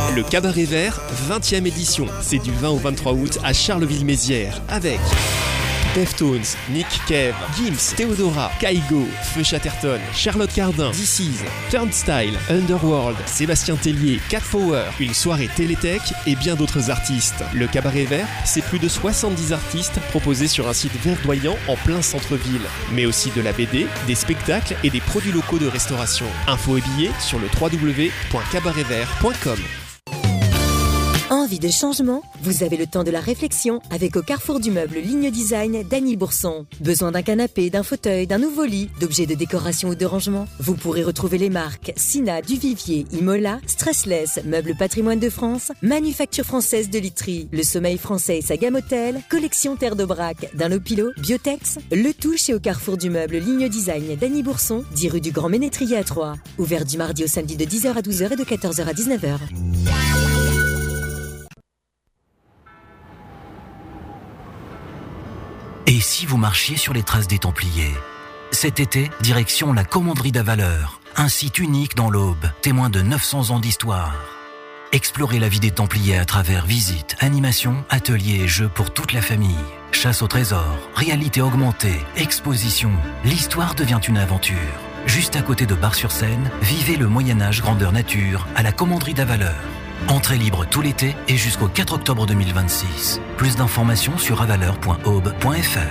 Le Cabaret Vert, 20e édition. C'est du 20 au 23 août à Charleville-Mézières avec Deftones, Nick Cave, Gims, Theodora, Kaigo, Feu Chatterton, Charlotte Cardin, This Is, Turnstile, Underworld, Sébastien Tellier, Cat Power, une soirée Télétech et bien d'autres artistes. Le Cabaret Vert, c'est plus de 70 artistes proposés sur un site verdoyant en plein centre-ville, mais aussi de la BD, des spectacles et des produits locaux de restauration. Infos et billets sur le www.cabaretvert.com. Envie de changement? Vous avez le temps de la réflexion avec au Carrefour du Meuble Ligne Design Dany Bourson. Besoin d'un canapé, d'un fauteuil, d'un nouveau lit, d'objets de décoration ou de rangement? Vous pourrez retrouver les marques Sina, Duvivier, Imola, Stressless, Meubles Patrimoine de France, Manufacture Française de Literie, Le Sommeil Français et sa gamme hôtel, Collection Terre d'Aubrac, Dunlopilo, Biotex, le tout chez au Carrefour du Meuble Ligne Design Dany Bourson, 10 rue du Grand Ménétrier à Troyes. Ouvert du mardi au samedi de 10h à 12h et de 14h à 19h. Et si vous marchiez sur les traces des Templiers? Cet été, direction la Commanderie d'Avaleur, un site unique dans l'Aube, témoin de 900 ans d'histoire. Explorez la vie des Templiers à travers visites, animations, ateliers et jeux pour toute la famille. Chasse au trésor, réalité augmentée, exposition. L'histoire devient une aventure. Juste à côté de Bar-sur-Seine, vivez le Moyen-Âge grandeur nature à la Commanderie d'Avaleur. Entrée libre tout l'été et jusqu'au 4 octobre 2026. Plus d'informations sur avaleur.aube.fr.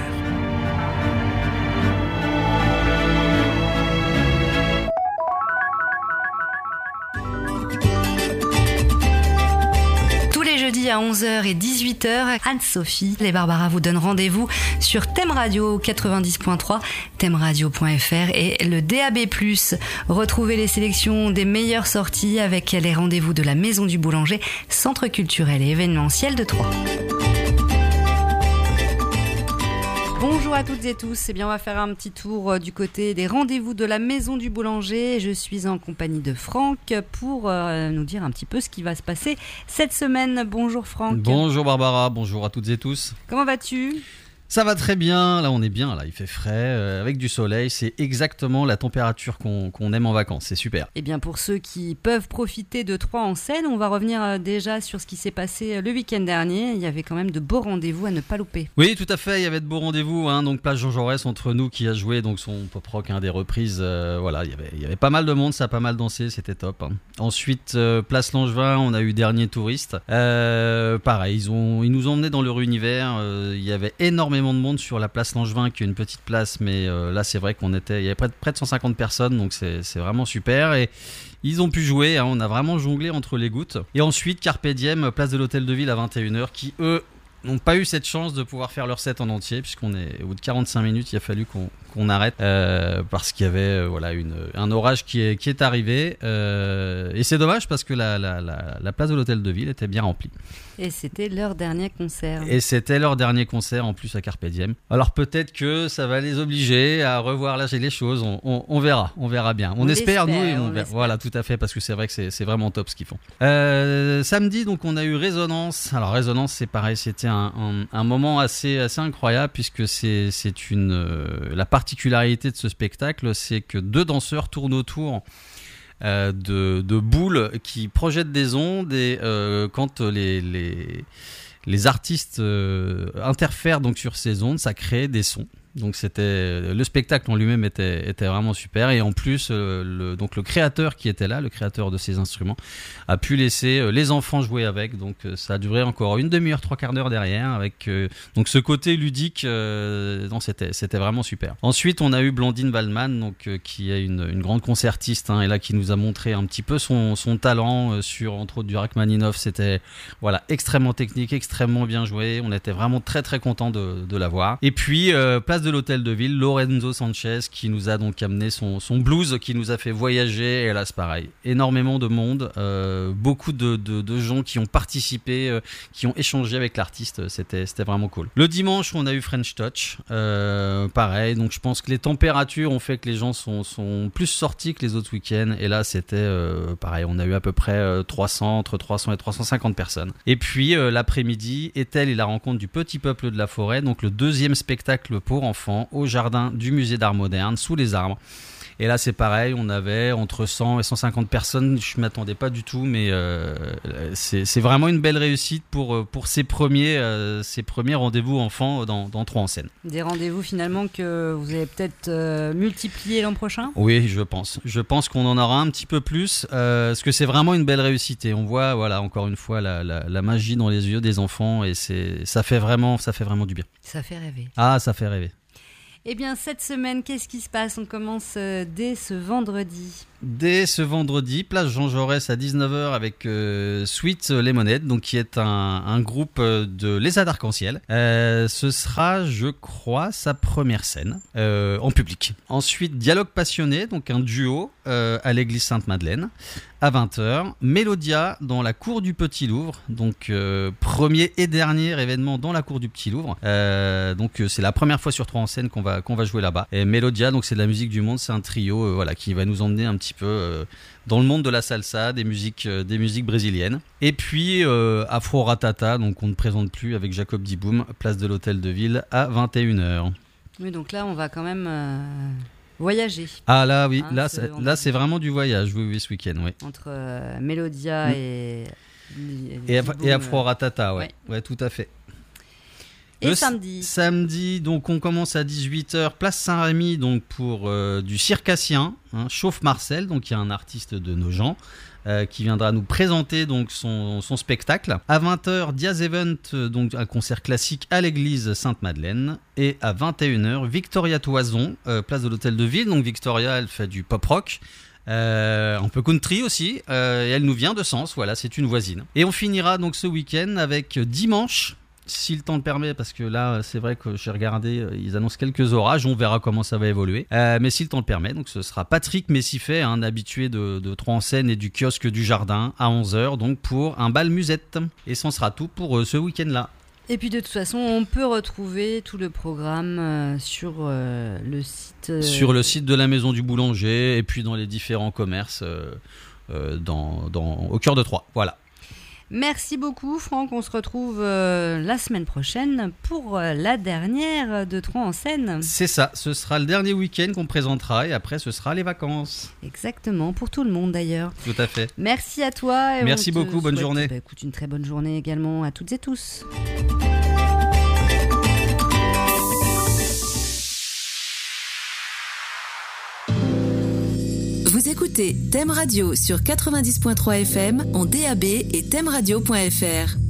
À 11h et 18h, Anne-Sophie et Barbara vous donnent rendez-vous sur Thème Radio 90.3, thèmeradio.fr et le DAB+. Retrouvez les sélections des meilleures sorties avec les rendez-vous de la Maison du Boulanger, centre culturel et événementiel de Troyes. Bonjour à toutes et tous, on va faire un petit tour du côté des rendez-vous de la Maison du Boulanger. Je suis en compagnie de Franck pour nous dire un petit peu ce qui va se passer cette semaine. Bonjour Franck. Bonjour Barbara, bonjour à toutes et tous. Comment vas-tu ? Ça va très bien, là on est bien, là il fait frais, avec du soleil, c'est exactement la température qu'on aime en vacances, c'est super. Et bien pour ceux qui peuvent profiter de Troyes en Seine, on va revenir déjà sur ce qui s'est passé le week-end dernier. Il y avait quand même de beaux rendez-vous à ne pas louper. Oui tout à fait, il y avait de beaux rendez-vous, donc place Jean Jaurès entre nous qui a joué donc son pop rock, des reprises, voilà, il y avait pas mal de monde, ça a pas mal dansé, c'était top. Ensuite place Langevin, on a eu Dernier Touriste, pareil, ils nous ont emmenés dans leur univers, il y avait énormément de monde sur la place Langevin qui est une petite place, mais là c'est vrai il y avait près de 150 personnes, donc c'est vraiment super et ils ont pu jouer, on a vraiment jonglé entre les gouttes. Et ensuite Carpe Diem, place de l'Hôtel de Ville à 21h qui eux n'ont pas eu cette chance de pouvoir faire leur set en entier puisqu'on est au bout de 45 minutes, il a fallu qu'on arrête parce qu'il y avait un orage qui est arrivé et c'est dommage parce que la place de l'Hôtel de Ville était bien remplie. Et c'était leur dernier concert. En plus à Carpe Diem. Alors peut-être que ça va les obliger à revoir les choses. On verra bien. On espère, nous. Voilà, tout à fait, parce que c'est vrai que c'est vraiment top ce qu'ils font. Samedi, donc on a eu Résonance. Alors Résonance, c'est pareil, c'était un moment assez incroyable puisque c'est la particularité de ce spectacle, c'est que deux danseurs tournent autour de boules qui projettent des ondes et quand les artistes interfèrent donc sur ces ondes, ça crée des sons. Donc le spectacle en lui-même était vraiment super et en plus le créateur qui était là, le créateur de ces instruments, a pu laisser les enfants jouer avec, donc ça a duré encore une demi-heure, 3/4 d'heure derrière avec donc ce côté ludique, c'était vraiment super. Ensuite on a eu Blandine Waldman, donc qui est une grande concertiste et là qui nous a montré un petit peu son talent sur entre autres du Rachmaninoff. C'était extrêmement technique, extrêmement bien joué, on était vraiment très très contents de la voir. Et puis place de l'Hôtel de Ville, Lorenzo Sanchez qui nous a donc amené son blues, qui nous a fait voyager, et là c'est pareil, énormément de monde, beaucoup de gens qui ont participé, qui ont échangé avec l'artiste, c'était vraiment cool. Le dimanche on a eu French Touch, pareil, donc je pense que les températures ont fait que les gens sont plus sortis que les autres week-ends, et là c'était pareil, on a eu à peu près entre 300 et 350 personnes. Et puis l'après-midi, Ethel et la rencontre du Petit Peuple de la Forêt, donc le deuxième spectacle pour enfants au jardin du musée d'art moderne, sous les arbres. Et là, c'est pareil, on avait entre 100 et 150 personnes. Je m'attendais pas du tout, mais c'est vraiment une belle réussite pour ces premiers rendez-vous enfants dans Trois en scène. Des rendez-vous finalement que vous allez peut-être multiplier l'an prochain ? Oui, je pense. Je pense qu'on en aura un petit peu plus, parce que c'est vraiment une belle réussite. Et on voit, voilà, encore une fois, la magie dans les yeux des enfants, et ça fait vraiment du bien. Ça fait rêver. Ah, ça fait rêver. Eh bien, cette semaine, qu'est-ce qui se passe ? On commence dès ce vendredi. Dès ce vendredi, place Jean Jaurès à 19h avec Sweet Lemonade, donc qui est un groupe de l'ESA d'Arc-en-Ciel. Ce sera, je crois, sa première scène en public. Ensuite, Dialogue Passionné, donc un duo à l'église Sainte-Madeleine à 20h. Mélodia dans la cour du Petit Louvre, donc premier et dernier événement dans la cour du Petit Louvre. Donc c'est la première fois sur Trois en scène qu'on va jouer là-bas. Et Mélodia, donc c'est de la musique du monde, c'est un trio voilà, qui va nous emmener un petit peu dans le monde de la salsa, des musiques brésiliennes. Et puis Afro Ratata, donc on ne présente plus, avec Jacob Diboum, place de l'Hôtel de Ville à 21h. Oui, donc là on va quand même voyager. Ah là oui, là c'est vraiment du voyage, oui, ce week-end. Oui. Entre Mélodia et Afro Ratata, ouais, tout à fait. Et samedi, donc on commence à 18h, place Saint-Rémy, donc pour du circassien, Chauffe Marcel, donc il y a un artiste de Nogent qui viendra nous présenter donc son spectacle. À 20h, Diaz Event, donc un concert classique à l'église Sainte-Madeleine. Et à 21h, Victoria Toison, place de l'Hôtel de Ville. Donc Victoria, elle fait du pop-rock. Un peu country aussi, et elle nous vient de Sens, voilà, c'est une voisine. Et on finira donc ce week-end avec dimanche, si le temps le permet, parce que là c'est vrai que j'ai regardé, ils annoncent quelques orages, on verra comment ça va évoluer, mais si le temps le permet, donc ce sera Patrick Messifet, un habitué de Trois en scène et du kiosque du jardin, à 11h, donc pour un bal musette. Et ça sera tout pour ce week-end-là. Et puis de toute façon, on peut retrouver tout le programme sur le site... Sur le site de la Maison du Boulanger, et puis dans les différents commerces au cœur de Troyes, voilà. Merci beaucoup Franck, on se retrouve la semaine prochaine pour la dernière de Trois en scène. C'est ça, ce sera le dernier week-end qu'on présentera, et après ce sera les vacances. Exactement, pour tout le monde d'ailleurs. Tout à fait. Merci à toi. Et merci beaucoup, bonne journée. Écoute, une très bonne journée également à toutes et tous. Vous écoutez Thème Radio sur 90.3 FM en DAB et thèmeradio.fr.